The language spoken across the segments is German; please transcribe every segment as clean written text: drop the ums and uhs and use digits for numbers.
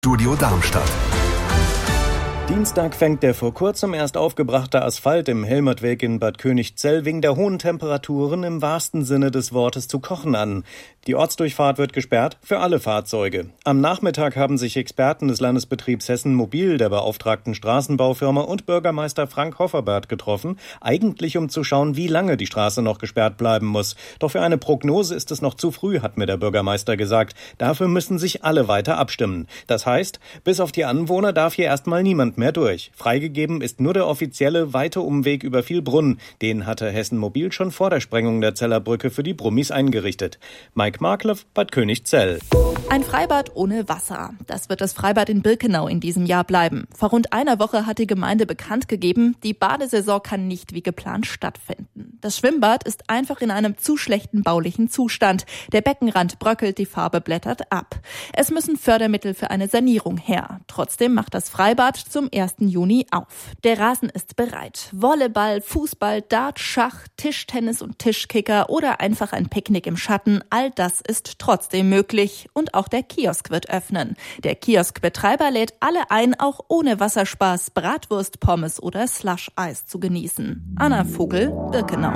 Studio Darmstadt. Dienstag fängt der vor kurzem erst aufgebrachte Asphalt im Helmertweg in Bad Königszell wegen der hohen Temperaturen im wahrsten Sinne des Wortes zu kochen an. Die Ortsdurchfahrt wird gesperrt für alle Fahrzeuge. Am Nachmittag haben sich Experten des Landesbetriebs Hessen Mobil, der beauftragten Straßenbaufirma und Bürgermeister Frank Hofferberth getroffen, eigentlich um zu schauen, wie lange die Straße noch gesperrt bleiben muss. Doch für eine Prognose ist es noch zu früh, hat mir der Bürgermeister gesagt. Dafür müssen sich alle weiter abstimmen. Das heißt, bis auf die Anwohner darf hier erstmal niemand mehr durch. Freigegeben ist nur der offizielle weite Umweg über Vielbrunn. Den hatte Hessen Mobil schon vor der Sprengung der Zeller Brücke für die Brummis eingerichtet. Mike Marklev, Bad Königszell. Ein Freibad ohne Wasser. Das wird das Freibad in Birkenau in diesem Jahr bleiben. Vor rund einer Woche hat die Gemeinde bekannt gegeben, die Badesaison kann nicht wie geplant stattfinden. Das Schwimmbad ist einfach in einem zu schlechten baulichen Zustand. Der Beckenrand bröckelt, die Farbe blättert ab. Es müssen Fördermittel für eine Sanierung her. Trotzdem macht das Freibad zum 1. Juni auf. Der Rasen ist bereit. Volleyball, Fußball, Dart, Schach, Tischtennis und Tischkicker oder einfach ein Picknick im Schatten, all das ist trotzdem möglich. Und auch der Kiosk wird öffnen. Der Kioskbetreiber lädt alle ein, auch ohne Wasserspaß Bratwurst, Pommes oder Slush-Eis zu genießen. Anna Vogel, Birkenau.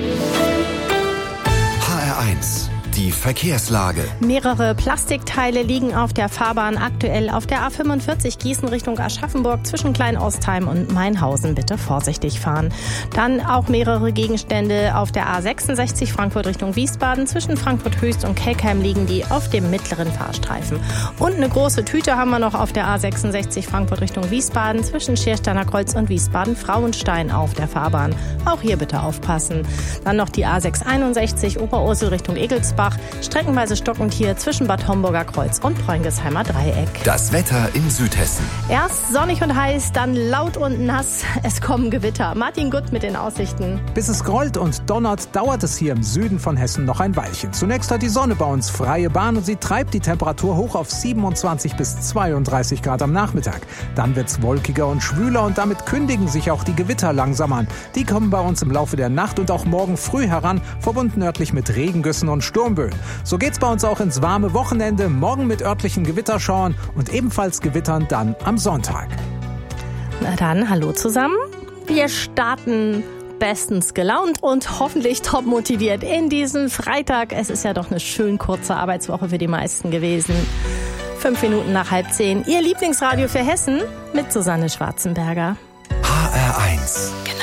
HR1, die Verkehrslage. Mehrere Plastikteile liegen auf der Fahrbahn, aktuell auf der A45 Gießen Richtung Aschaffenburg zwischen Kleinostheim und Mainhausen. Bitte vorsichtig fahren. Dann auch mehrere Gegenstände auf der A66 Frankfurt Richtung Wiesbaden. Zwischen Frankfurt Höchst und Kelkheim liegen die auf dem mittleren Fahrstreifen. Und eine große Tüte haben wir noch auf der A66 Frankfurt Richtung Wiesbaden. Zwischen Schiersteiner Kreuz und Wiesbaden Frauenstein auf der Fahrbahn. Auch hier bitte aufpassen. Dann noch die A661 Oberursel Richtung Egelsbach. Streckenweise stockend hier zwischen Bad Homburger Kreuz und Preungesheimer Dreieck. Das Wetter in Südhessen. Erst sonnig und heiß, dann laut und nass. Es kommen Gewitter. Martin Gutt mit den Aussichten. Bis es grollt und donnert, dauert es hier im Süden von Hessen noch ein Weilchen. Zunächst hat die Sonne bei uns freie Bahn und sie treibt die Temperatur hoch auf 27 bis 32 Grad am Nachmittag. Dann wird's wolkiger und schwüler und damit kündigen sich auch die Gewitter langsam an. Die kommen bei uns im Laufe der Nacht und auch morgen früh heran, verbunden örtlich mit Regengüssen und Sturmböen. So geht's bei uns auch ins warme Wochenende, morgen mit örtlichen Gewitterschauern und ebenfalls Gewittern dann am Sonntag. Na dann, hallo zusammen. Wir starten bestens gelaunt und hoffentlich top motiviert in diesen Freitag. Es ist ja doch eine schön kurze Arbeitswoche für die meisten gewesen. 5 Minuten nach 9:30. Ihr Lieblingsradio für Hessen mit Susanne Schwarzenberger. HR1.